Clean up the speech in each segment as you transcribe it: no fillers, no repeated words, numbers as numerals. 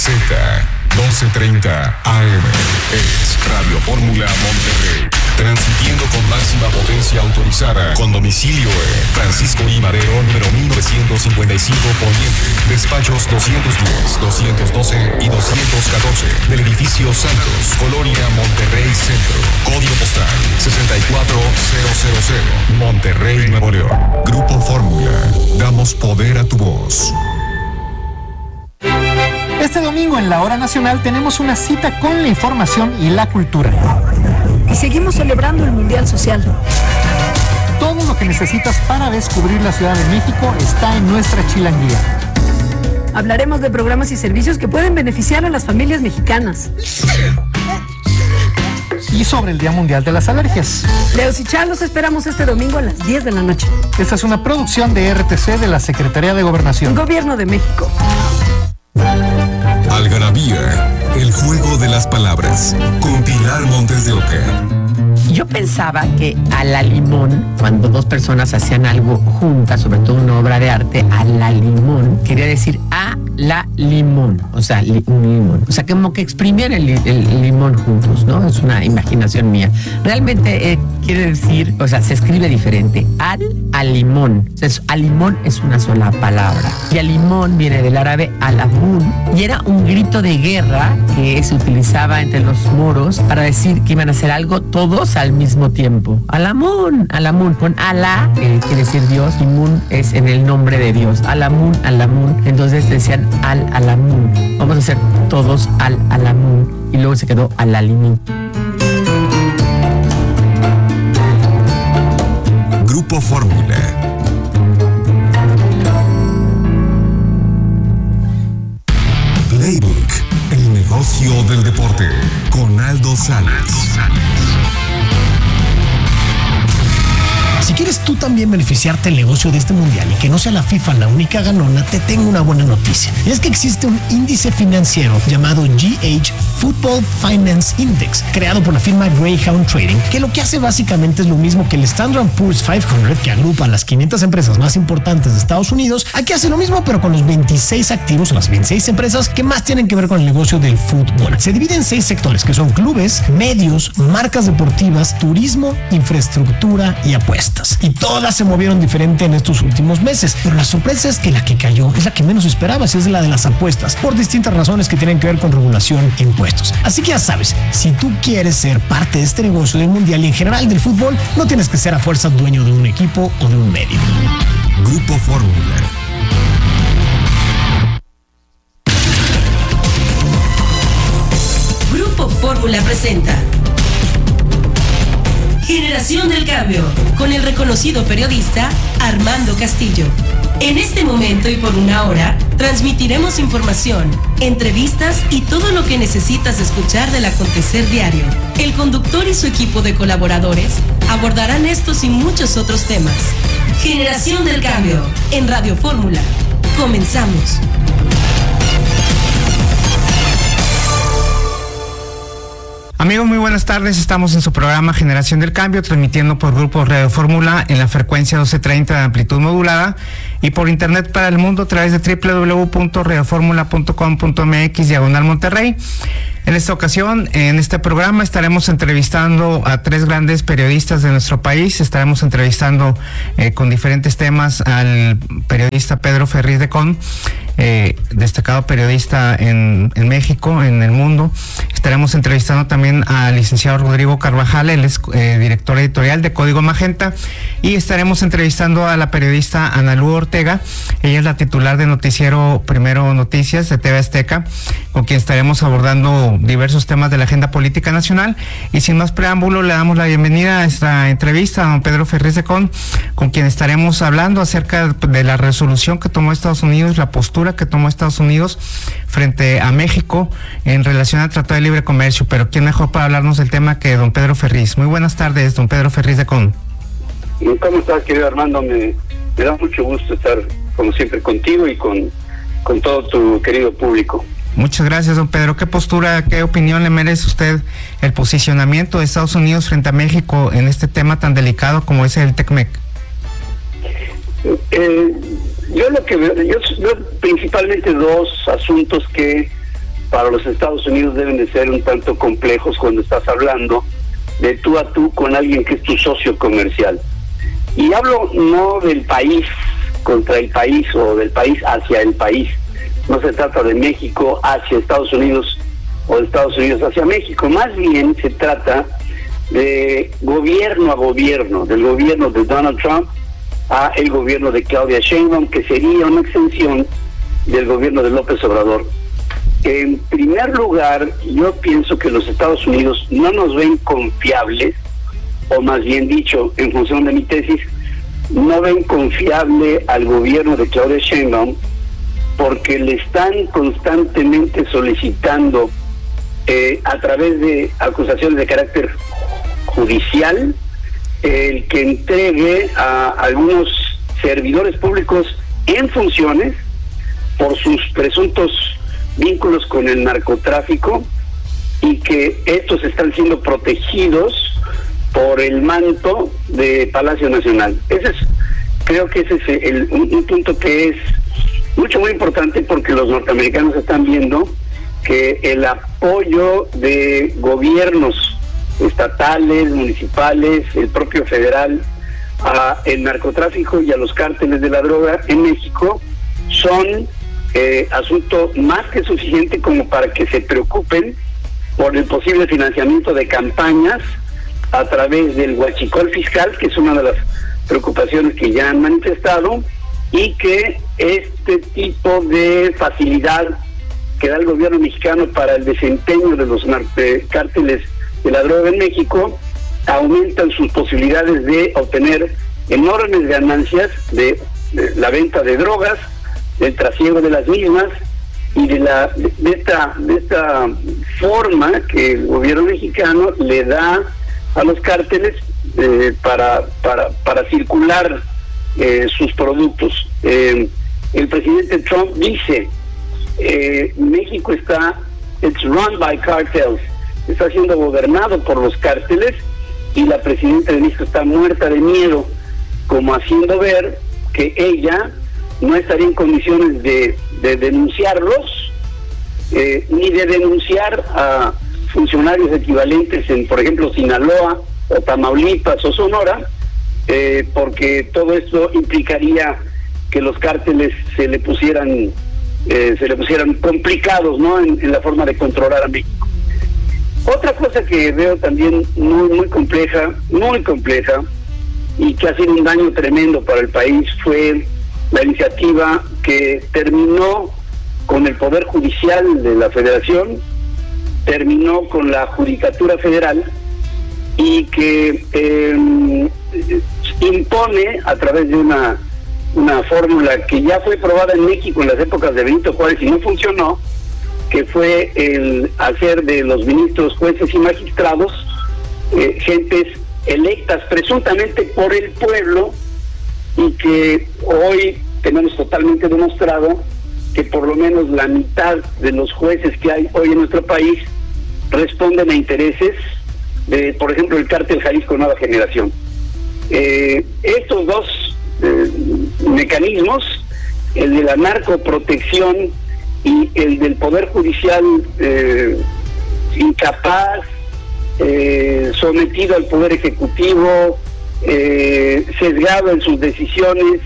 1230 AM. Es Radio Fórmula Monterrey. Transmitiendo con máxima potencia autorizada. Con domicilio en Francisco I. Madero, número 1955, Poniente. Despachos 210, 212 y 214. Del edificio Santos, Colonia Monterrey Centro. Código postal 64000. Monterrey, Nuevo León. Grupo Fórmula. Damos poder a tu voz. Este domingo en la Hora Nacional tenemos una cita con la información y la cultura. Y seguimos celebrando el Mundial Social. Todo lo que necesitas para descubrir la Ciudad de México está en nuestra chilanguía. Hablaremos de programas y servicios que pueden beneficiar a las familias mexicanas. Y sobre el Día Mundial de las Alergias. Leos y Char, los esperamos este domingo a las 10 de la noche. Esta es una producción de RTC de la Secretaría de Gobernación. Gobierno de México. Algarabía, el juego de las palabras, con Pilar Montes de Oca. Yo pensaba que a la limón, cuando dos personas hacían algo juntas, sobre todo una obra de arte, a la limón, quería decir a la limón, o sea, un limón. O sea, como que exprimían el limón juntos, ¿no? Es una imaginación mía. Realmente quiere decir, o sea, se escribe diferente. Al limón. Entonces, al limón es una sola palabra. Y al limón viene del árabe alamun, y era un grito de guerra que se utilizaba entre los moros para decir que iban a hacer algo todos al mismo tiempo. Alamun, alamun. Con Alá, que quiere decir Dios, y Mun es en el nombre de Dios. Alamun, alamun. Entonces decían al-alamun. Vamos a hacer todos al-alamun. Y luego se quedó al-alimín. Grupo Fórmula. Playbook, el negocio del deporte, con Aldo Salas. Si quieres tú también beneficiarte del negocio de este mundial y que no sea la FIFA la única ganona, te tengo una buena noticia. Y es que existe un índice financiero llamado GH Football Finance Index, creado por la firma Greyhound Trading, que lo que hace básicamente es lo mismo que el Standard & Poor's 500, que agrupa las 500 empresas más importantes de Estados Unidos. Aquí hace lo mismo, pero con los 26 activos o las 26 empresas que más tienen que ver con el negocio del fútbol. Se divide en 6 sectores, que son clubes, medios, marcas deportivas, turismo, infraestructura y apuestas. Y todas se movieron diferente en estos últimos meses, pero la sorpresa es que la que cayó es la que menos esperabas, es la de las apuestas, por distintas razones que tienen que ver con regulación e impuestos. Así que ya sabes, si tú quieres ser parte de este negocio del mundial y en general del fútbol, no tienes que ser a fuerza dueño de un equipo o de un medio. Grupo Fórmula. Grupo Fórmula presenta Generación del Cambio, con el reconocido periodista Armando Castillo. En este momento y por una hora, transmitiremos información, entrevistas y todo lo que necesitas escuchar del acontecer diario. El conductor y su equipo de colaboradores abordarán estos y muchos otros temas. Generación del Cambio, en Radio Fórmula. Comenzamos. Amigos, muy buenas tardes. Estamos en su programa Generación del Cambio, transmitiendo por Grupo Radio Fórmula en la frecuencia 1230 de amplitud modulada y por internet para el mundo a través de www.radioformula.com.mx/Monterrey. En esta ocasión, en este programa, estaremos entrevistando a 3 grandes periodistas de nuestro país. Estaremos entrevistando con diferentes temas al periodista Pedro Ferriz de Con, destacado periodista en México, en el mundo. Estaremos entrevistando también al licenciado Rodrigo Carvajal, él es director editorial de Código Magenta, y estaremos entrevistando a la periodista Analu Ortega. Ella es la titular de noticiero Primero Noticias de TV Azteca, con quien estaremos abordando diversos temas de la agenda política nacional. Y sin más preámbulo, le damos la bienvenida a esta entrevista a don Pedro Ferriz de Con quien estaremos hablando acerca de la resolución que tomó Estados Unidos, la postura que tomó Estados Unidos frente a México en relación al Tratado de Libre Comercio. Pero quién mejor para hablarnos del tema que don Pedro Ferriz. Muy buenas tardes, don Pedro Ferriz de Con. ¿Cómo estás, querido Armando? Me da mucho gusto estar, como siempre, contigo y con todo tu querido público. Muchas gracias, don Pedro. ¿Qué postura, qué opinión le merece usted el posicionamiento de Estados Unidos frente a México en este tema tan delicado como es el TECMEC? Yo lo que veo, yo veo principalmente 2 asuntos que para los Estados Unidos deben de ser un tanto complejos cuando estás hablando de tú a tú con alguien que es tu socio comercial. Y hablo no del país contra el país o del país hacia el país. No se trata de México hacia Estados Unidos o de Estados Unidos hacia México. Más bien se trata de gobierno a gobierno, del gobierno de Donald Trump a el gobierno de Claudia Sheinbaum, que sería una extensión del gobierno de López Obrador. En primer lugar, yo pienso que los Estados Unidos no nos ven confiables, o más bien dicho, en función de mi tesis, no ven confiable al gobierno de Claudia Sheinbaum porque le están constantemente solicitando a través de acusaciones de carácter judicial el que entregue a algunos servidores públicos en funciones por sus presuntos vínculos con el narcotráfico y que estos están siendo protegidos por el manto de Palacio Nacional. Creo que ese es un punto que es muy importante porque los norteamericanos están viendo que el apoyo de gobiernos estatales, municipales, el propio federal a el narcotráfico y a los cárteles de la droga en México son asunto más que suficiente como para que se preocupen por el posible financiamiento de campañas a través del huachicol fiscal, que es una de las preocupaciones que ya han manifestado, y que este tipo de facilidad que da el gobierno mexicano para el desempeño de los cárteles de la droga en México aumentan sus posibilidades de obtener enormes ganancias de la venta de drogas, del trasiego de las mismas y de esta forma que el gobierno mexicano le da a los cárteles para circular sus productos. El presidente Trump dice México it's run by cartels, está siendo gobernado por los cárteles, y la presidenta de México está muerta de miedo, como haciendo ver que ella no estaría en condiciones de denunciarlos, ni de denunciar a funcionarios equivalentes en, por ejemplo, Sinaloa o Tamaulipas o Sonora, porque todo esto implicaría que los cárteles se le pusieran complicados, ¿no?, en la forma de controlar a México. Otra cosa que veo también muy compleja y que ha sido un daño tremendo para el país fue la iniciativa que terminó con el Poder Judicial de la Federación, terminó con la Judicatura Federal y que impone a través de una fórmula que ya fue probada en México en las épocas de Benito Juárez y no funcionó, que fue el hacer de los ministros, jueces y magistrados gentes electas presuntamente por el pueblo, y que hoy tenemos totalmente demostrado que por lo menos la mitad de los jueces que hay hoy en nuestro país responden a intereses de, por ejemplo, el cártel Jalisco Nueva Generación. Estos dos mecanismos, el de la narcoprotección y el del Poder Judicial incapaz, sometido al Poder Ejecutivo, sesgado en sus decisiones,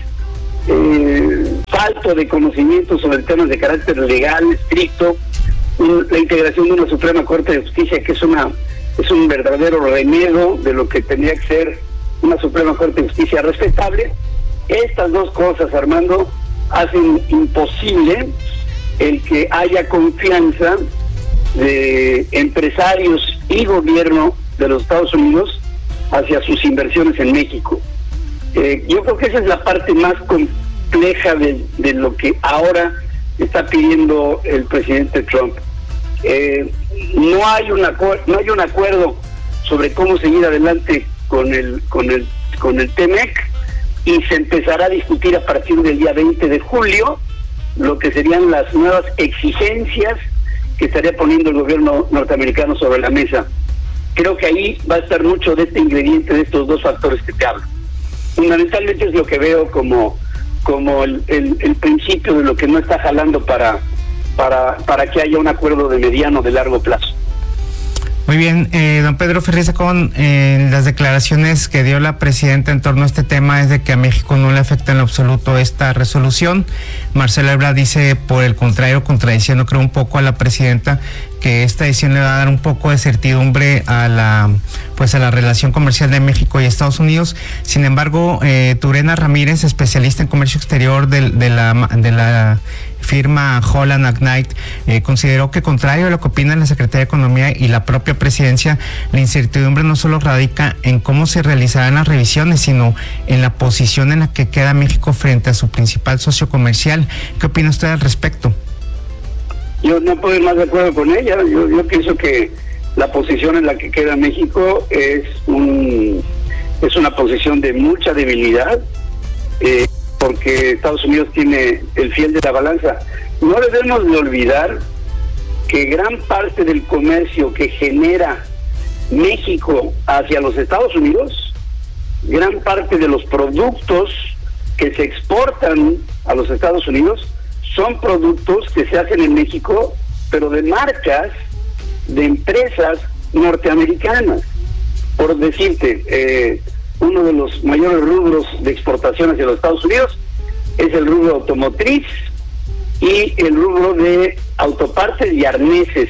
falto de conocimiento sobre temas de carácter legal estricto, la integración de una Suprema Corte de Justicia que es un verdadero remedio de lo que tendría que ser una Suprema Corte de Justicia respetable. Estas dos cosas, Armando, hacen imposible el que haya confianza de empresarios y gobierno de los Estados Unidos hacia sus inversiones en México. Yo creo que esa es la parte más compleja de lo que ahora está pidiendo el presidente Trump. No hay un acuerdo sobre cómo seguir adelante con el TEMEC, y se empezará a discutir a partir del día 20 de julio lo que serían las nuevas exigencias que estaría poniendo el gobierno norteamericano sobre la mesa. Creo que ahí va a estar mucho de este ingrediente, de estos dos factores que te hablo. Fundamentalmente es lo que veo como el principio de lo que no está jalando para para que haya un acuerdo de mediano, de largo plazo. Muy bien, don Pedro Ferriz Chacón, las declaraciones que dio la presidenta en torno a este tema es de que a México no le afecta en lo absoluto esta resolución. Marcelo Ebrard dice, por el contrario, contradiciendo creo un poco a la presidenta, que esta decisión le va a dar un poco de certidumbre a la relación comercial de México y Estados Unidos. Sin embargo, Turena Ramírez, especialista en comercio exterior de la firma Holland & Knight, consideró que, contrario a lo que opina la Secretaría de Economía y la propia presidencia, la incertidumbre no solo radica en cómo se realizarán las revisiones, sino en la posición en la que queda México frente a su principal socio comercial. ¿Qué opina usted al respecto? Yo no puedo ir más de acuerdo con ella. Yo pienso que la posición en la que queda México es una posición de mucha debilidad, porque Estados Unidos tiene el fiel de la balanza. No debemos de olvidar que gran parte del comercio que genera México hacia los Estados Unidos, gran parte de los productos que se exportan a los Estados Unidos, son productos que se hacen en México, pero de marcas, de empresas norteamericanas. Por decirte, uno de los mayores rubros de exportación hacia los Estados Unidos es el rubro automotriz y el rubro de autopartes y arneses.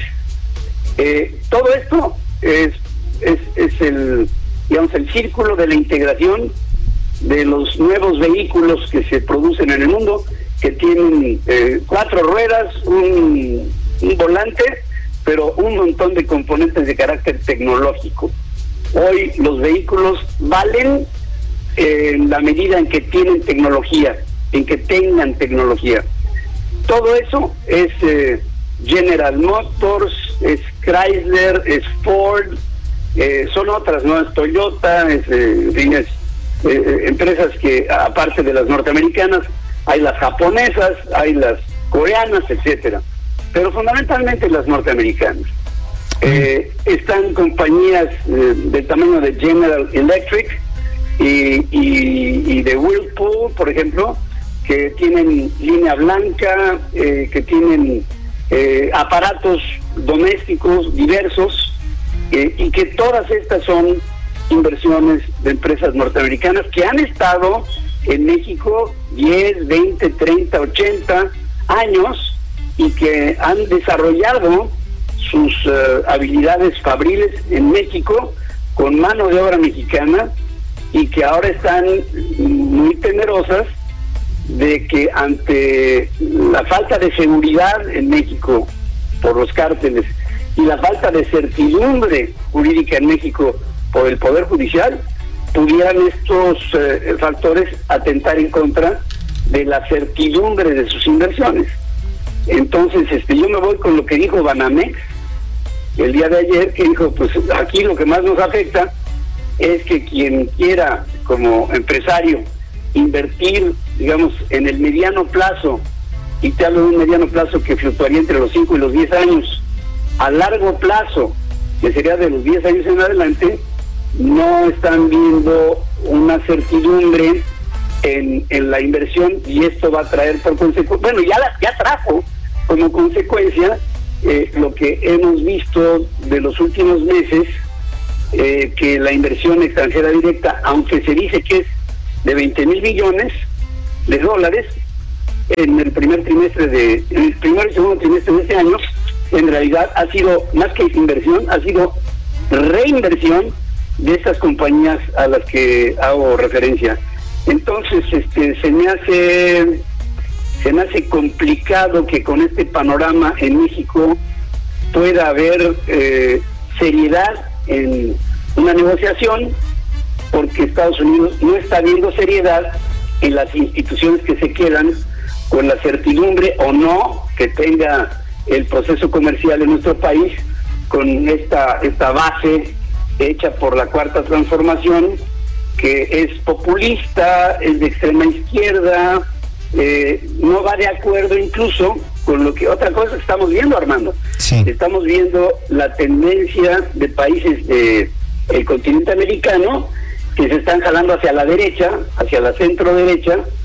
Todo esto es el círculo de la integración de los nuevos vehículos que se producen en el mundo, que tienen 4 ruedas, un volante, pero un montón de componentes de carácter tecnológico. Hoy los vehículos valen en la medida en que tienen tecnología, en que tengan tecnología. Todo eso es General Motors, es Chrysler, es Ford, son otras, ¿no? Es Toyota, empresas que, aparte de las norteamericanas, hay las japonesas, hay las coreanas, etcétera, pero fundamentalmente las norteamericanas. Están compañías del tamaño de General Electric y de Whirlpool, por ejemplo, que tienen línea blanca, que tienen aparatos domésticos diversos, y que todas estas son inversiones de empresas norteamericanas que han estado en México 10, 20, 30, 80 años y que han desarrollado sus habilidades fabriles en México con mano de obra mexicana, y que ahora están muy temerosas de que ante la falta de seguridad en México por los cárteles y la falta de certidumbre jurídica en México por el Poder Judicial, pudieran estos factores atentar en contra de la certidumbre de sus inversiones. Entonces, yo me voy con lo que dijo Banamex el día de ayer, que dijo, pues aquí lo que más nos afecta es que quien quiera como empresario invertir, digamos, en el mediano plazo, y te hablo de un mediano plazo que fluctuaría entre los 5 y los 10 años, a largo plazo, que sería de los 10 años en adelante, no están viendo una certidumbre en la inversión, y esto va a traer por consecuencia, bueno, ya trajo como consecuencia lo que hemos visto de los últimos meses, que la inversión extranjera directa, aunque se dice que es de 20,000 billones de dólares en el primer y segundo trimestre de este año, en realidad ha sido más que inversión, ha sido reinversión de estas compañías a las que hago referencia. Entonces, se me hace complicado que con este panorama en México pueda haber seriedad en una negociación, porque Estados Unidos no está viendo seriedad en las instituciones que se quedan con la certidumbre o no que tenga el proceso comercial en nuestro país, con esta base hecha por la Cuarta Transformación, que es populista, es de extrema izquierda, no va de acuerdo incluso con lo que otra cosa que estamos viendo, Armando. Sí. Estamos viendo la tendencia de países del continente americano que se están jalando hacia la derecha, hacia la centro derecha,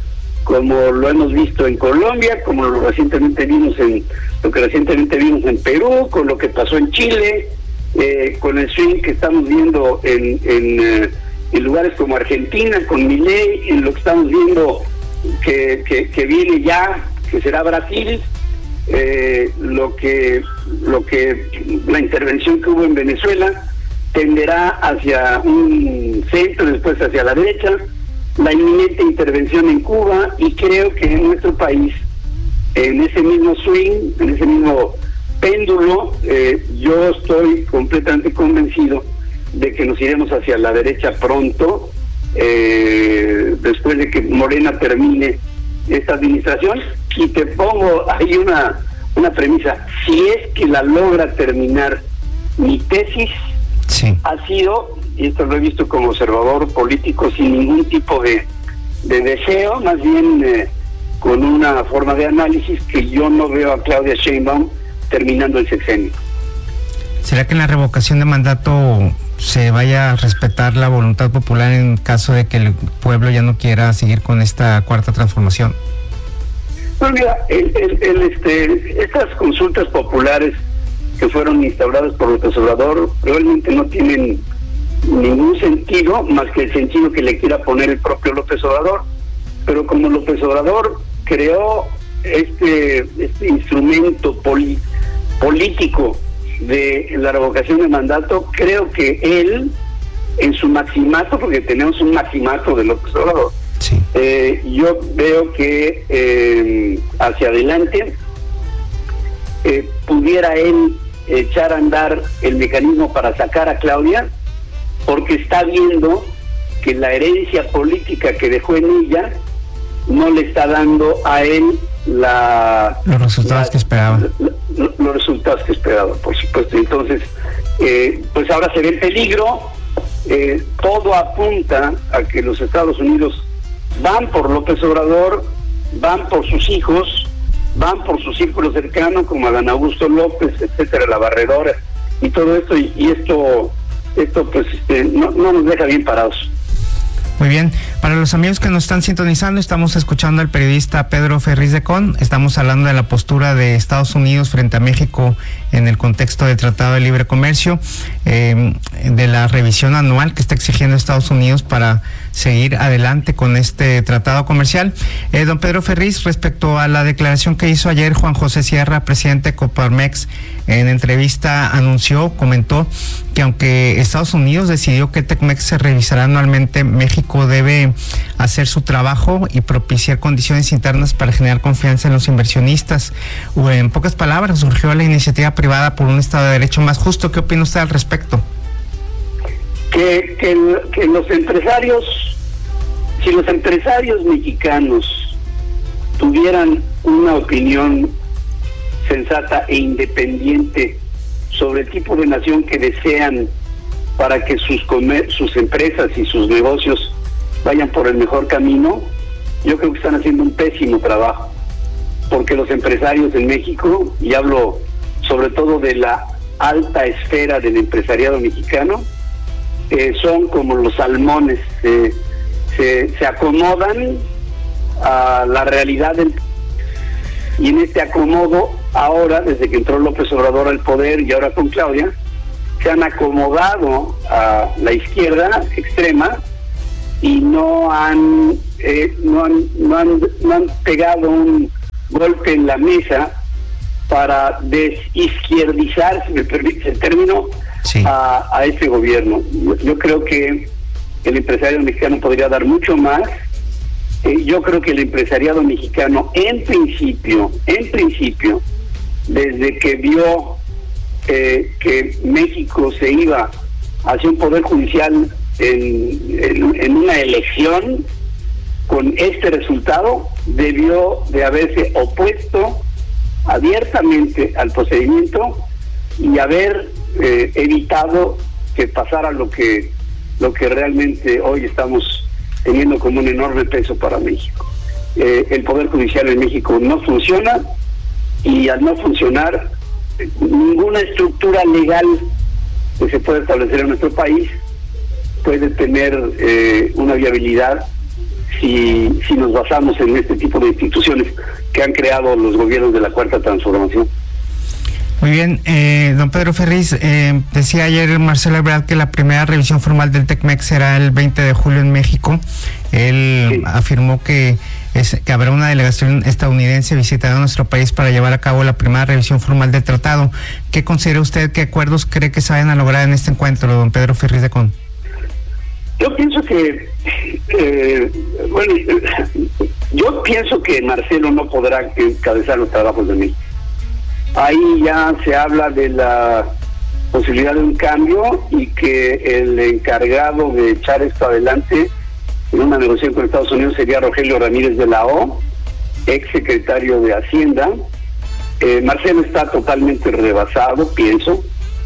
como lo hemos visto en Colombia, como lo que recientemente vimos en Perú, con lo que pasó en Chile, con el swing que estamos viendo en lugares como Argentina, con Milei, en lo que estamos viendo que viene ya, que será Brasil, lo que la intervención que hubo en Venezuela tenderá hacia un centro, después hacia la derecha, la inminente intervención en Cuba, y creo que en nuestro país, en ese mismo swing, en ese mismo péndulo, yo estoy completamente convencido de que nos iremos hacia la derecha pronto, después de que Morena termine esta administración. Y te pongo ahí una premisa: si es que la logra terminar, mi tesis ha sido, y esto lo he visto como observador político sin ningún tipo de deseo, más bien con una forma de análisis, que yo no veo a Claudia Sheinbaum terminando el sexenio. ¿Será que en la revocación de mandato se vaya a respetar la voluntad popular en caso de que el pueblo ya no quiera seguir con esta cuarta transformación? Bueno, mira, estas consultas populares que fueron instauradas por López Obrador realmente no tienen ningún sentido más que el sentido que le quiera poner el propio López Obrador. Pero como López Obrador creó este instrumento político de la revocación de mandato, creo que él, en su maximato, porque tenemos un maximato de López Obrador, yo veo que hacia adelante pudiera él echar a andar el mecanismo para sacar a Claudia, porque está viendo que la herencia política que dejó en ella no le está dando a él los resultados que esperaba. Los resultados que esperaba, por supuesto. Entonces, pues ahora se ve el peligro. Todo apunta a que los Estados Unidos van por López Obrador, van por sus hijos, van por su círculo cercano, como Adán Augusto López, etcétera, la Barredora, y todo esto, y esto pues no nos deja bien parados. Muy bien, para los amigos que nos están sintonizando, estamos escuchando al periodista Pedro Ferriz de Con. Estamos hablando de la postura de Estados Unidos frente a México en el contexto del Tratado de Libre Comercio, de la revisión anual que está exigiendo Estados Unidos para seguir adelante con este tratado comercial. Don Pedro Ferriz, respecto a la declaración que hizo ayer Juan José Sierra, presidente de Coparmex, en entrevista comentó que aunque Estados Unidos decidió que Tecmex se revisará anualmente, México debe hacer su trabajo y propiciar condiciones internas para generar confianza en los inversionistas. En pocas palabras, surgió la iniciativa privada por un Estado de Derecho más justo. ¿Qué opina usted al respecto? Que los empresarios, si los empresarios mexicanos tuvieran una opinión sensata e independiente sobre el tipo de nación que desean para que sus empresas y sus negocios vayan por el mejor camino, yo creo que están haciendo un pésimo trabajo, porque los empresarios en México, y hablo sobre todo de la alta esfera del empresariado mexicano, son como los salmones, se acomodan a la realidad y en este acomodo, ahora, desde que entró López Obrador al poder y ahora con Claudia, se han acomodado a la izquierda extrema y no han pegado un golpe en la mesa para desizquierdizar, si me permite el término, a este gobierno. Yo creo que el empresariado mexicano podría dar mucho más. Yo creo que el empresariado mexicano, en principio, desde que vio que México se iba hacia un poder judicial en una elección, con este resultado, debió de haberse opuesto abiertamente al procedimiento y haber evitado que pasara lo que realmente hoy estamos teniendo como un enorme peso para México. El Poder Judicial en México no funciona, y al no funcionar, ninguna estructura legal que se pueda establecer en nuestro país puede tener una viabilidad si nos basamos en este tipo de instituciones que han creado los gobiernos de la Cuarta Transformación. Muy bien, don Pedro Ferriz, decía ayer Marcelo Ebrard que la primera revisión formal del TECMEC será el 20 de julio en México. Él afirmó que habrá una delegación estadounidense visitará nuestro país para llevar a cabo la primera revisión formal del tratado. ¿Qué considera usted, qué acuerdos cree que se vayan a lograr en este encuentro, don Pedro Ferriz de Con? Yo pienso que, yo pienso que Marcelo no podrá encabezar los trabajos de México. Ahí ya se habla de la posibilidad de un cambio y que el encargado de echar esto adelante en una negociación con Estados Unidos sería Rogelio Ramírez de la O, ex secretario de Hacienda. Marcelo está totalmente rebasado, pienso,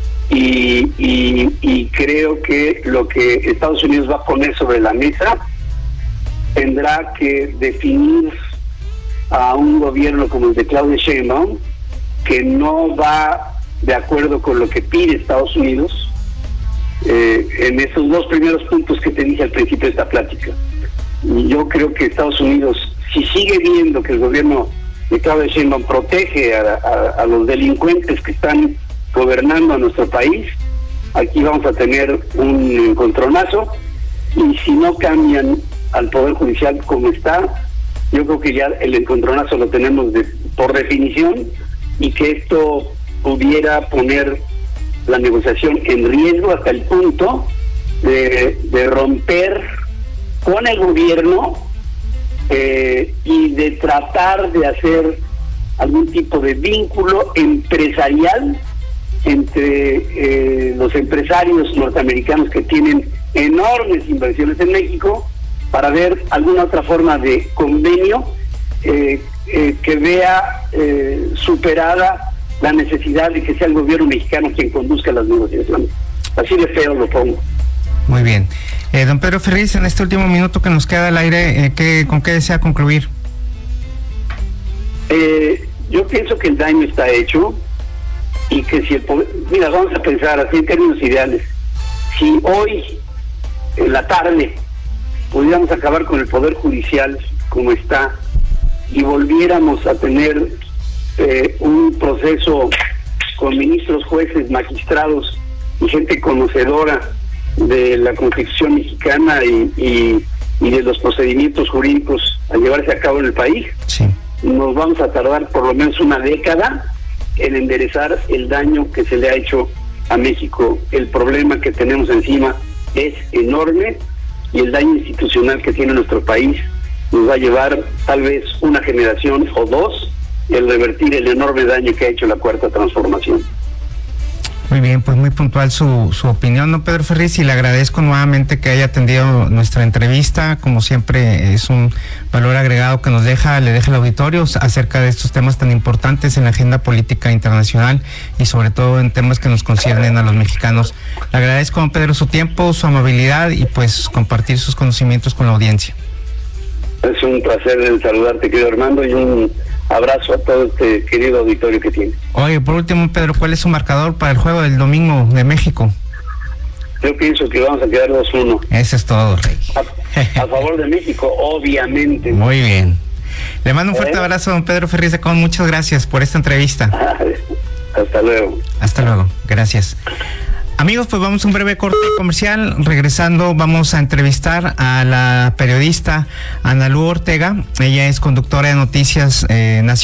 y creo que lo que Estados Unidos va a poner sobre la mesa tendrá que definir a un gobierno como el de Claudia Sheinbaum, que no va de acuerdo con lo que pide Estados Unidos, en esos dos primeros puntos que te dije al principio de esta plática. Y yo creo que Estados Unidos, si sigue viendo que el gobierno de Claudia Sheinbaum protege a los delincuentes que están gobernando a nuestro país, aquí vamos a tener un encontronazo, y si no cambian al Poder Judicial como está, yo creo que ya el encontronazo lo tenemos por definición, y que esto pudiera poner la negociación en riesgo hasta el punto de romper con el gobierno y de tratar de hacer algún tipo de vínculo empresarial entre los empresarios norteamericanos que tienen enormes inversiones en México, para ver alguna otra forma de convenio que vea superada la necesidad de que sea el gobierno mexicano quien conduzca las negociaciones. Así de feo lo pongo. Muy bien. Don Pedro Ferriz, en este último minuto que nos queda al aire, ¿con qué desea concluir? Yo pienso que el daño está hecho y que si el poder... Mira, vamos a pensar así en términos ideales. Si hoy, en la tarde, pudiéramos acabar con el Poder Judicial como está y volviéramos a tener un proceso con ministros, jueces, magistrados y gente conocedora de la Constitución mexicana y de los procedimientos jurídicos a llevarse a cabo en el país, sí, nos vamos a tardar por lo menos una década en enderezar el daño que se le ha hecho a México. El problema que tenemos encima es enorme y el daño institucional que tiene nuestro país nos va a llevar tal vez una generación o dos el revertir el enorme daño que ha hecho la Cuarta Transformación. Muy bien, pues muy puntual su opinión, don Pedro Ferriz, y le agradezco nuevamente que haya atendido nuestra entrevista. Como siempre, es un valor agregado que le deja al auditorio acerca de estos temas tan importantes en la agenda política internacional y sobre todo en temas que nos conciernen a los mexicanos. Le agradezco, don Pedro, su tiempo, su amabilidad y pues compartir sus conocimientos con la audiencia. Es un placer saludarte, querido Armando, y un abrazo a todo este querido auditorio que tiene. Oye, por último, Pedro, ¿cuál es su marcador para el juego del domingo de México? Yo pienso que vamos a quedar 2-1. Eso es todo, Rey. A favor de México, obviamente. Muy bien. Le mando un fuerte abrazo a don Pedro Ferriz de Con. Muchas gracias por esta entrevista. Hasta luego. Hasta luego. Gracias. Amigos, pues vamos a un breve corte comercial. Regresando, vamos a entrevistar a la periodista Analu Ortega. Ella es conductora de noticias nacionales.